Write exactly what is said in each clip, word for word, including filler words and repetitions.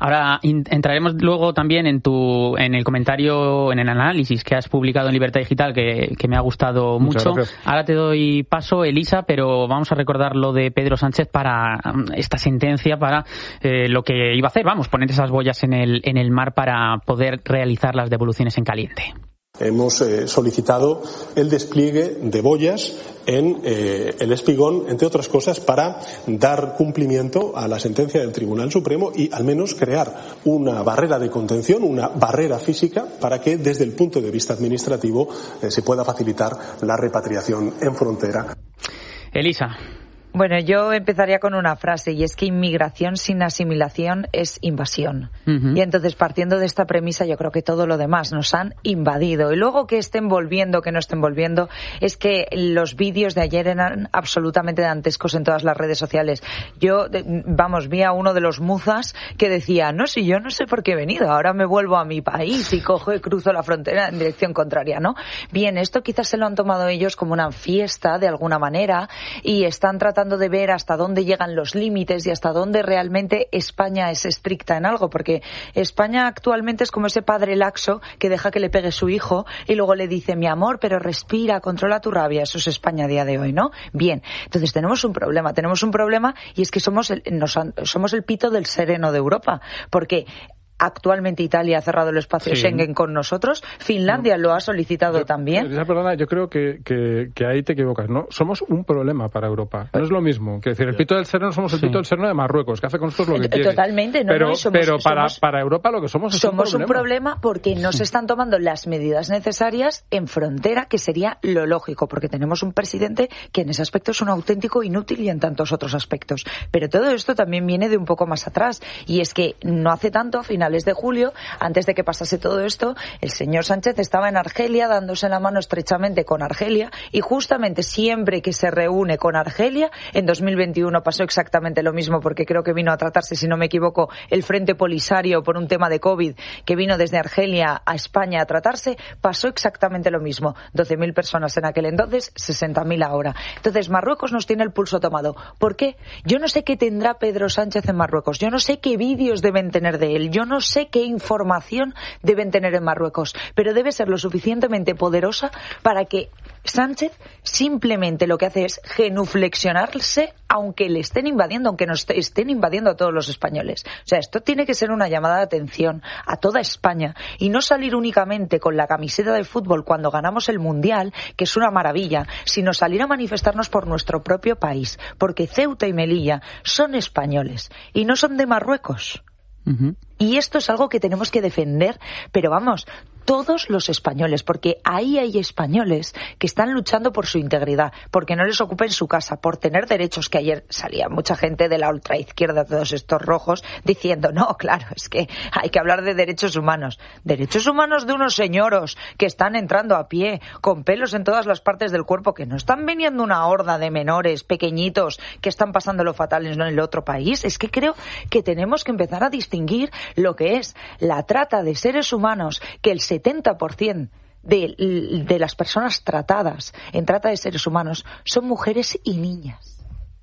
Ahora in- entraremos luego también en tu en el comentario, en el análisis que has publicado en Libertad Digital, que, que me ha gustado Muchas mucho. gracias. Ahora te doy paso, Elisa, pero vamos a recordar lo de Pedro Sánchez para um, esta sentencia, para eh, lo que iba a hacer, vamos, poner esas boyas en el, en el mar para poder realizar las devoluciones en caliente. Hemos eh, solicitado el despliegue de boyas en eh, el Espigón, entre otras cosas, para dar cumplimiento a la sentencia del Tribunal Supremo y al menos crear una barrera de contención, una barrera física, para que desde el punto de vista administrativo eh, se pueda facilitar la repatriación en frontera. Elisa. Bueno, yo empezaría con una frase, y es que inmigración sin asimilación es invasión. Uh-huh. Y entonces, partiendo de esta premisa, yo creo que todo lo demás nos han invadido. Y luego que estén volviendo, que no estén volviendo, es que los vídeos de ayer eran absolutamente dantescos en todas las redes sociales. Yo, vamos, vi a uno de los muzas que decía, no, si yo no sé por qué he venido, ahora me vuelvo a mi país y cojo y cruzo la frontera en dirección contraria, ¿no? Bien, esto quizás se lo han tomado ellos como una fiesta, de alguna manera, y están tratando de ver hasta dónde llegan los límites y hasta dónde realmente España es estricta en algo, porque España actualmente es como ese padre laxo que deja que le pegue su hijo y luego le dice, mi amor, pero respira, controla tu rabia. Eso es España a día de hoy, ¿no? Bien, entonces tenemos un problema, tenemos un problema y es que somos el, nos han, somos el pito del sereno de Europa, porque actualmente Italia ha cerrado el espacio sí. Schengen con nosotros. Finlandia no. lo ha solicitado yo, también. Esa perdona, yo creo que, que, que ahí te equivocas, ¿no? Somos un problema para Europa. No es lo mismo. Que decir, el pito del sereno somos el sí. pito del sereno de Marruecos, que hace con nosotros lo que quiere. Totalmente, no, pero, no, somos, pero para, somos, para Europa lo que somos es somos un problema. un problema porque no se están tomando las medidas necesarias en frontera, que sería lo lógico, porque tenemos un presidente que en ese aspecto es un auténtico inútil y en tantos otros aspectos. Pero todo esto también viene de un poco más atrás, y es que no hace tanto, a finales de julio, antes de que pasase todo esto, el señor Sánchez estaba en Argelia dándose la mano estrechamente con Argelia, y justamente siempre que se reúne con Argelia, en dos mil veintiuno pasó exactamente lo mismo, porque creo que vino a tratarse, si no me equivoco, el Frente Polisario por un tema de COVID, que vino desde Argelia a España a tratarse, pasó exactamente lo mismo. doce mil personas en aquel entonces, sesenta mil ahora. Entonces Marruecos nos tiene el pulso tomado. ¿Por qué? Yo no sé qué tendrá Pedro Sánchez en Marruecos, yo no sé qué vídeos deben tener de él, yo no sé qué información información deben tener en Marruecos, pero debe ser lo suficientemente poderosa para que Sánchez simplemente lo que hace es genuflexionarse, aunque le estén invadiendo, aunque nos estén invadiendo a todos los españoles. O sea, esto tiene que ser una llamada de atención a toda España y no salir únicamente con la camiseta de fútbol cuando ganamos el Mundial, que es una maravilla, sino salir a manifestarnos por nuestro propio país, porque Ceuta y Melilla son españoles y no son de Marruecos. Uh-huh. Y esto es algo que tenemos que defender, pero vamos, todos los españoles, porque ahí hay españoles que están luchando por su integridad, porque no les ocupen su casa, por tener derechos, que ayer salía mucha gente de la ultraizquierda, todos estos rojos, diciendo, no, claro, es que hay que hablar de derechos humanos. Derechos humanos de unos señoros que están entrando a pie, con pelos en todas las partes del cuerpo, que no están viniendo una horda de menores pequeñitos que están pasándolo fatal en el otro país. Es que creo que tenemos que empezar a distinguir lo que es la trata de seres humanos, que el setenta por ciento de, de las personas tratadas en trata de seres humanos son mujeres y niñas.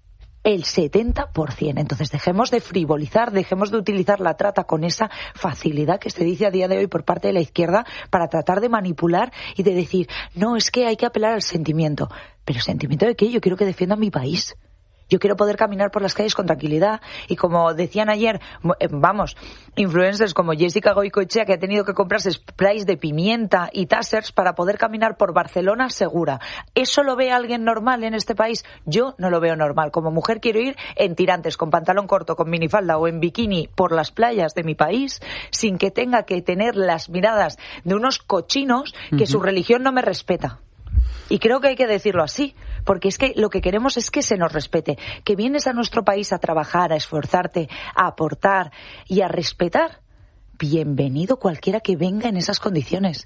El setenta por ciento. Entonces dejemos de frivolizar, dejemos de utilizar la trata con esa facilidad que se dice a día de hoy por parte de la izquierda para tratar de manipular y de decir, no, es que hay que apelar al sentimiento. ¿Pero sentimiento de qué? Yo quiero que defiendan mi país. Yo quiero poder caminar por las calles con tranquilidad. Y como decían ayer, vamos, influencers como Jessica Goicoechea, que ha tenido que comprarse sprays de pimienta y tasers para poder caminar por Barcelona segura. ¿Eso lo ve alguien normal en este país? Yo no lo veo normal. Como mujer quiero ir en tirantes, con pantalón corto, con minifalda o en bikini por las playas de mi país, sin que tenga que tener las miradas de unos cochinos que uh-huh. su religión no me respeta. Y creo que hay que decirlo así, porque es que lo que queremos es que se nos respete, que vienes a nuestro país a trabajar, a esforzarte, a aportar y a respetar. Bienvenido cualquiera que venga en esas condiciones.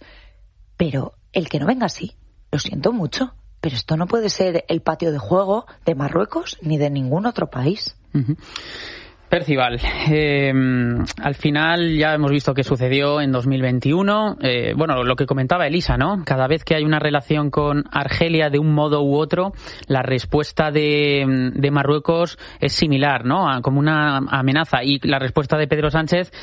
Pero el que no venga así, lo siento mucho, pero esto no puede ser el patio de juego de Marruecos ni de ningún otro país. Uh-huh. Percival, eh, al final ya hemos visto qué sucedió en dos mil veintiuno. Eh, bueno, lo que comentaba Elisa, ¿no? Cada vez que hay una relación con Argelia de un modo u otro, la respuesta de, de Marruecos es similar, ¿no? Como una amenaza. Y la respuesta de Pedro Sánchez